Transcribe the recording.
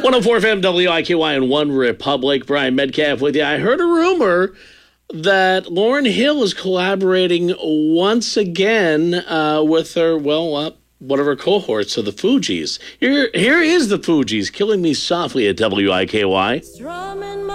104 FM WIKY in One Republic. Brian Metcalf with you. I heard a rumor that Lauryn Hill is collaborating once again with her, one of her cohorts of the Fugees. Here is the Fugees, Killing Me Softly at WIKY.